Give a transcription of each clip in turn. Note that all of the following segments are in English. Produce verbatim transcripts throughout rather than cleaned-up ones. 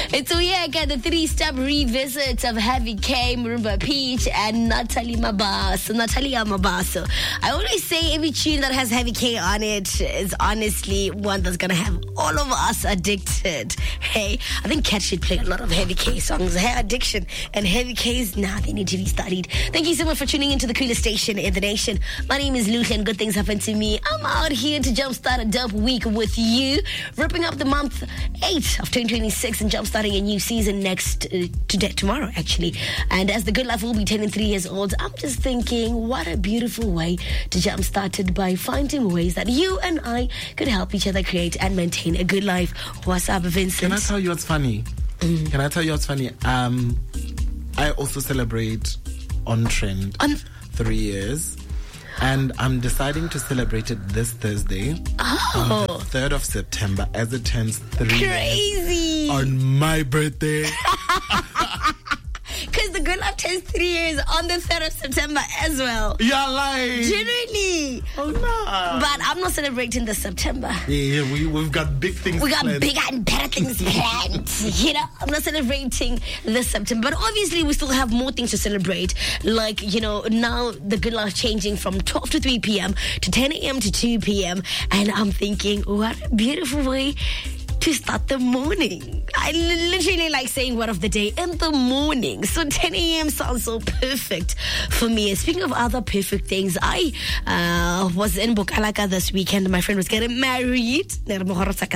It's Uyeka, the three-step revisit of Heavy K, Marimba Peach, and Natalie Mabaso. Natalia Mabaso. I always say every tune that has Heavy K on it is honestly one that's gonna have all of us addicted. Hey, I think Cat should play a lot of Heavy K songs. Hey, addiction and Heavy K's, nah, they need to be studied. Thank you so much for tuning into the coolest station in the nation. My name is Lucia, and good things happen to me. I'm out here to jumpstart a dope week with you, ripping up the month eight of twenty twenty-six and jumpstarting a new season next uh, today, tomorrow actually. And as the good life will be turning three years old, I'm just thinking, what a beautiful way to jumpstart it by finding ways that you and I could help each other create and maintain a good life. What's up, Vincent? Can I tell you what's funny? Mm. Can I tell you what's funny? Um, I also celebrate On Trend on three years. And I'm deciding to celebrate it this Thursday, oh. on the third of September, as it turns three Crazy. years on my birthday. Because the Good Life turns three years on the third of September as well. You're lying. Genuinely. Oh, no. But I'm not celebrating this September. Yeah, yeah we, we've got big things We got planned. bigger and better things planned. You know, I'm not celebrating this September. But obviously, we still have more things to celebrate. Like, you know, now the Good Life changing from twelve to three p.m. to ten a.m. to two p.m. And I'm thinking, what a beautiful way to start the morning. I literally like saying word of the day in the morning. So ten a.m. sounds so perfect for me. And speaking of other perfect things, I uh, was in Bukalaka this weekend. My friend was getting married. And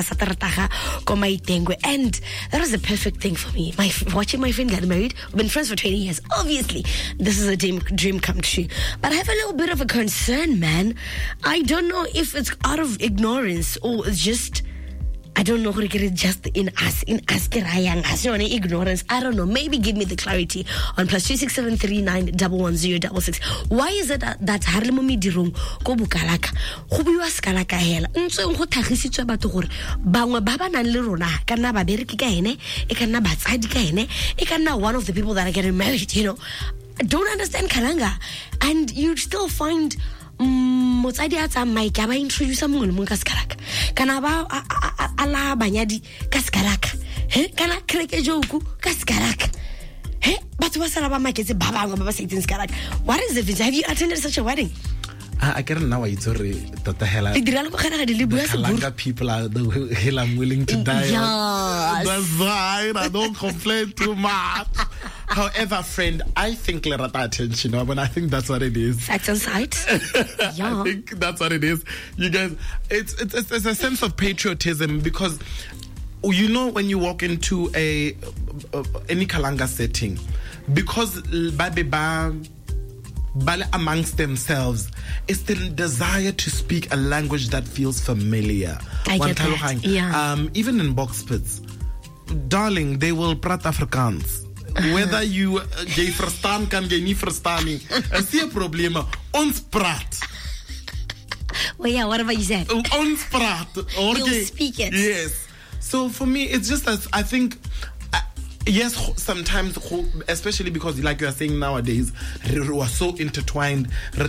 that was a perfect thing for me. My watching my friend get married. We've been friends for twenty years. Obviously, this is a dream, dream come true. But I have a little bit of a concern, man. I don't know if it's out of ignorance or it's just... I don't know, just in us, in us, ignorance. I don't know. Maybe give me the clarity on plus two six seven three nine double one zero double six. Why is it that that harlemo medirong ko Bukalaka go buiwa skalaka hela ntse go tlhagisitswe batho gore bangwe ba ba nang le rona ka nna ba bereki ka ene e ka nna batsadi ka ene e ka nna one of the people that are getting married, you know. I don't understand Kalanga, and you still find motsadi a tsamai ka ba introduce mongwe le mongwe ka skalaka kana ba ala banyadi ka skalaka he kana kreke joku ka skalaka he batho ba sala ba maketse ba bangwe ba ba sa itseng skalaka. What is it? Have you attended such a wedding? I get it now. It's already the hell. The Kalanga people are the hell I'm willing to die. Yes. That's fine. I don't complain too much. However, friend, I think Lerata attention, and I think that's what it is. Facts on sight. Yeah. I think that's what it is. You guys, it's, it's it's it's a sense of patriotism because you know when you walk into a, a any Kalanga setting, because baby ba. But amongst themselves, it's the desire to speak a language that feels familiar. I get that. Yeah. Um, even in box pits, darling, they will prat Afrikaans. Whether you jy verstaan kan jy nie verstaan nie, is nie 'n probleem. Ons praat. Well, yeah, whatever you said. Ons praat. You'll speak it. Yes. So for me, it's just as I think. Yes, sometimes, especially because, like you are saying nowadays, we are so intertwined.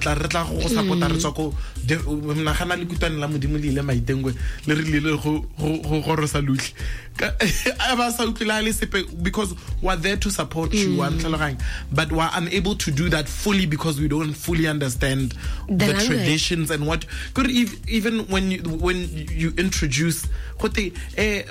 Because we're there to support you, mm. but we're unable to do that fully because we don't fully understand the, the traditions and what. Even when you when you introduce, so I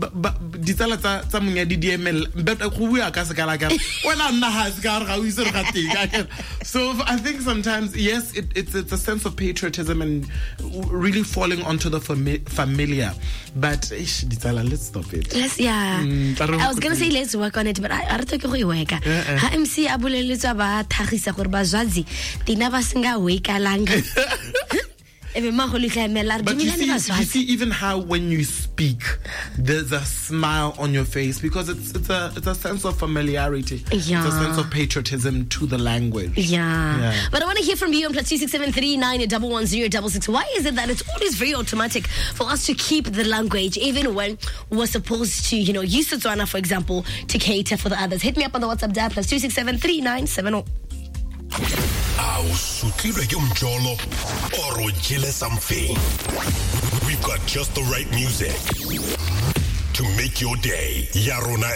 think sometimes, yes, it, it's it's a sense of patriotism and really falling onto the fami- familiar. But ish, let's stop it. Let's, yeah. Mm, I was gonna say let's work on it, but I don't think we work. Ha M C abuleletswa ba thagisa gore ba zwazi tina ba singa weka langa. But you see, you see even how when you speak there's a smile on your face because it's it's a it's a sense of familiarity. Yeah. It's a sense of patriotism to the language. Yeah. yeah. But I want to hear from you on plus two six seven three nine double one zero double six. Why is it that it's always very automatic for us to keep the language even when we're supposed to, you know, use Setswana, for example, to cater for the others? Hit me up on the WhatsApp dial plus two six seven three nine seven zero. Something. We've got just the right music to make your day. Yarona